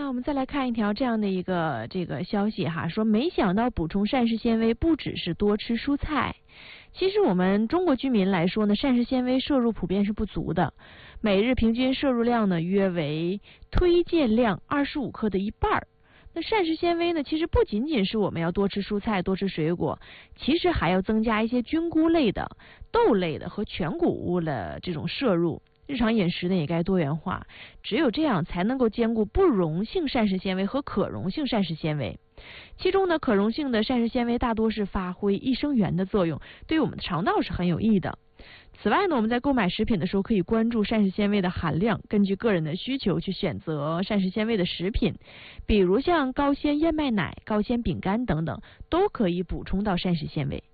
我们再来看一条这样的一个消息哈，说没想到补充膳食纤维不只是多吃蔬菜。其实我们中国居民来说呢，膳食纤维摄入普遍是不足的，每日平均摄入量呢约为推荐量25克的一半。那膳食纤维呢，其实不仅仅是我们要多吃蔬菜、多吃水果，其实还要增加一些菌菇类的、豆类的和全谷物的这种摄入。日常饮食呢也该多元化，只有这样才能够兼顾不溶性膳食纤维和可溶性膳食纤维。其中呢，可溶性的膳食纤维大多是发挥益生元的作用，对于我们的肠道是很有益的。此外呢，我们在购买食品的时候可以关注膳食纤维的含量，根据个人的需求去选择膳食纤维的食品，比如像高纤燕麦奶、高纤饼干等等，都可以补充到膳食纤维。